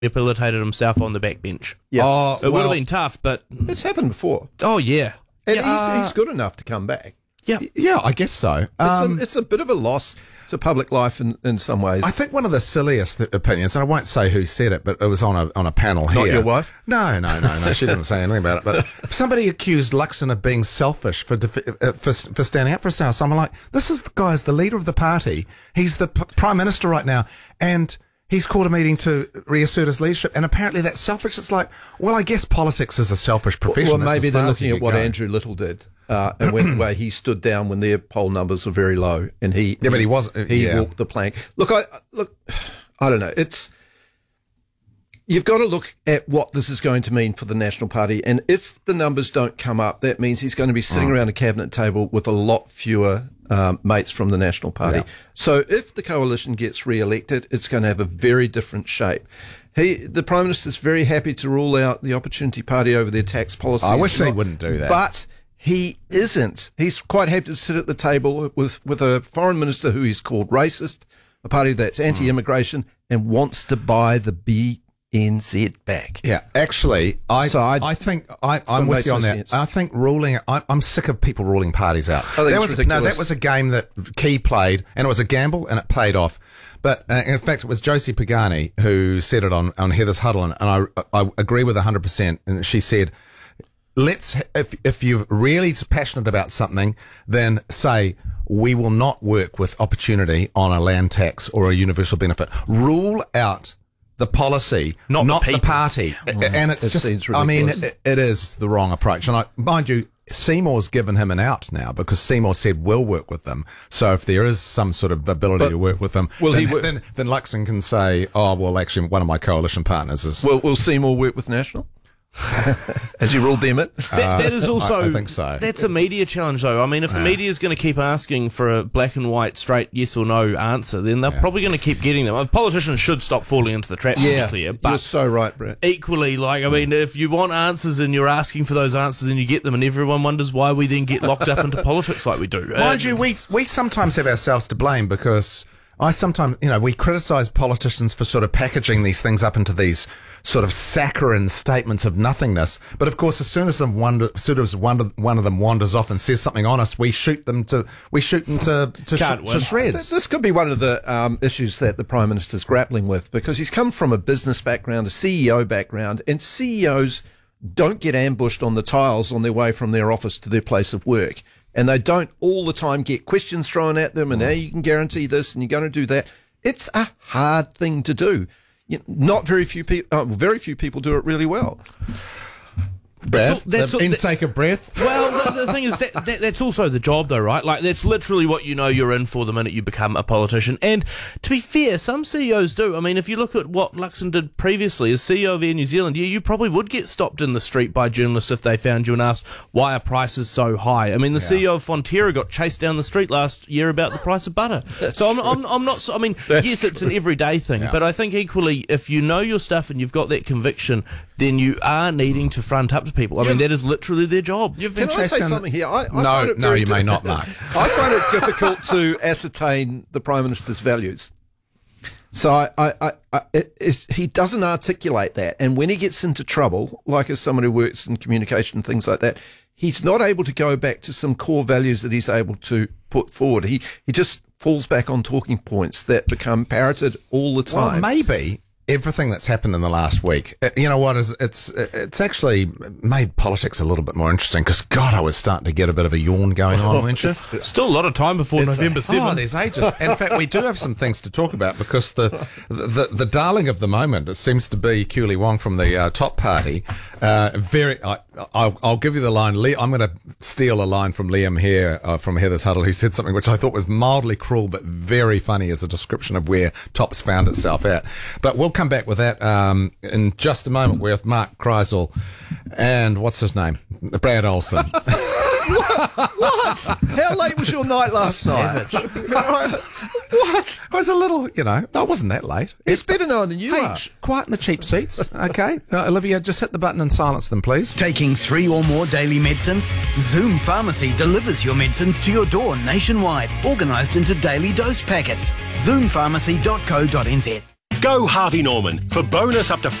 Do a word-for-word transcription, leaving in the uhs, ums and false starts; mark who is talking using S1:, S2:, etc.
S1: rehabilitated himself on the backbench.
S2: Yeah.
S3: Oh,
S1: It would
S3: well,
S1: have been tough, but
S2: It's happened before.
S1: oh yeah,
S2: And
S1: yeah,
S2: he's, he's good enough to come back.
S1: yeah.
S3: yeah, I guess so.
S2: It's,
S3: Um,
S2: a, it's a bit of a loss to public life in, in some ways.
S3: I think one of the silliest opinions, and I won't say who said it, but it was on a on a panel here.
S2: Not your wife?
S3: No, no, no, no. She didn't say anything about it. But somebody accused Luxon of being selfish for defi- uh, for for standing up for himself. So I'm like, this is the guy is the leader of the party. He's the p- prime minister right now, and he's called a meeting to reassert his leadership. And apparently that's selfish. It's like, well, I guess politics is a selfish profession.
S2: Well,
S3: That's
S2: maybe
S3: as
S2: they're
S3: far as
S2: looking
S3: you
S2: at
S3: could
S2: what
S3: go.
S2: Andrew Little did, uh, and when where he stood down when their poll numbers were very low, and he
S3: Yeah, but he was- uh,
S2: he
S3: yeah.
S2: walked the plank. Look, I look, I don't know. It's you've got to look at what this is going to mean for the National Party, and if the numbers don't come up, that means he's going to be sitting
S3: Mm.
S2: around a cabinet table with a lot fewer um, mates from the National Party.
S3: Yeah.
S2: So if the coalition gets re-elected, it's going to have a very different shape. He, the Prime Minister's very happy to rule out the Opportunity Party over their tax policies.
S3: I wish they
S2: Not-
S3: wouldn't do that.
S2: But he isn't. He's quite happy to sit at the table with, with a foreign minister who he's called racist, a party that's anti-immigration, and wants to buy the B N Z back.
S3: Yeah, actually, I
S2: So I-
S3: I think I, I'm
S2: Don't
S3: with
S2: make
S3: you on
S2: no
S3: that.
S2: sense.
S3: I think ruling. I, I'm sick of people ruling parties out.
S2: I think
S3: that
S2: it's
S3: was no,
S2: ridiculous.
S3: that was a game that Key played, and it was a gamble, and it paid off. But uh, in fact, it was Josie Pagani who said it on on Heather's Huddle, and, and I I agree with one hundred percent. And she said, let's if if you're really passionate about something, then say we will not work with Opportunity on a land tax or a universal benefit. Rule out the policy,
S1: Not the
S3: not the,
S1: people.
S3: party. And it's
S2: It
S3: just,
S2: seems
S3: I mean,
S2: ridiculous.
S3: it, it is the wrong approach. And I, mind you, Seymour's given him an out now because Seymour said we'll work with them. So if there is some sort of ability
S2: But
S3: to work with them,
S2: will
S3: then,
S2: he work-
S3: then, then Luxon can say, oh, well, actually, one of my coalition partners is.
S2: Will, will Seymour work with National? Has he ruled them it?
S1: That, that is also.
S3: I- I think so.
S1: That's a media challenge, though. I mean, if the media is going to keep asking for a black and white, straight yes or no answer, then they're probably going to keep getting them. Politicians should stop falling into the trap. To
S2: Yeah,
S1: be clear,
S2: you're
S1: but
S2: so right, Brett.
S1: equally, like I mean, if you want answers and you're asking for those answers and you get them, and everyone wonders why we then get locked up into politics like we do.
S3: Mind you, we we sometimes have ourselves to blame because I sometimes, you know, we criticise politicians for sort of packaging these things up into these sort of saccharine statements of nothingness. But of course, as soon as them wander, sort of one of, one of them wanders off and says something honest, we shoot them to we shoot them to to,
S1: Can't
S3: sh-
S1: win.
S3: to
S2: Th-
S3: shreds.
S2: This could be one of the um, issues that the Prime Minister's grappling with because he's come from a business background, a C E O background, and C E Os don't get ambushed on the tiles on their way from their office to their place of work. And they don't all the time get questions thrown at them and now you can guarantee this and you're going to do that. It's a hard thing to do. You not very few people, uh, very few people do it really well.
S3: Brad,
S1: all- that's
S3: the
S1: all-
S3: intake of breath.
S1: Well, the, the thing is that, that that's also the job, though, right? Like that's literally what you know you're in for the minute you become a politician. And to be fair, some C E Os do. I mean, if you look at what Luxon did previously as C E O of Air New Zealand, you, you probably would get stopped in the street by journalists if they found you and asked why are prices so high. I mean, the C E O of Fonterra got chased down the street last year about the price of butter. so I'm, I'm I'm not. so- I mean,
S2: That's
S1: yes, it's an everyday thing, but I think equally, if you know your stuff and you've got that conviction, then you are needing to front up to people. I mean, that is literally their job.
S3: You've
S2: Can I say
S3: down
S2: something here? I, I
S3: No,
S2: find it
S3: no,
S2: very
S3: you
S2: di-
S3: may not, Mark.
S2: I find it difficult to ascertain the Prime Minister's values. So I, I, I, I it, it, he doesn't articulate that, and when he gets into trouble, like as someone who works in communication and things like that, he's not able to go back to some core values that he's able to put forward. He he just falls back on talking points that become parroted all the
S3: Well,
S2: time.
S3: maybe everything that's happened in the last week, uh, you know what, is it's it's actually made politics a little bit more interesting because, God, I was starting to get a bit of a yawn going on, weren't you?
S1: Still a lot of time before November
S3: Oh,
S1: seventh.
S3: there's ages. In fact, we do have some things to talk about because the the, the darling of the moment, it seems to be Keely Wong from the uh, top party. Uh, very, I, I'll, I'll give you the line. Le- I'm going to steal a line from Liam here uh, from Heather's Huddle, who said something which I thought was mildly cruel but very funny as a description of where Tops found itself at. But we'll come back with that um, in just a moment with Mark Kreisel and what's his name, Brad Olsen.
S2: What? How late was your night last night? What?
S3: I was a little, you know, no, it wasn't that late.
S2: It's better known than you
S3: Hey,
S2: are.
S3: sh- quiet in the cheap seats, okay? Uh, Olivia, just hit the button and silence them, please.
S4: Taking three or more daily medicines? Zoom Pharmacy delivers your medicines to your door nationwide, organised into daily dose packets. zoom pharmacy dot co dot n z
S5: Go Harvey Norman for bonus up to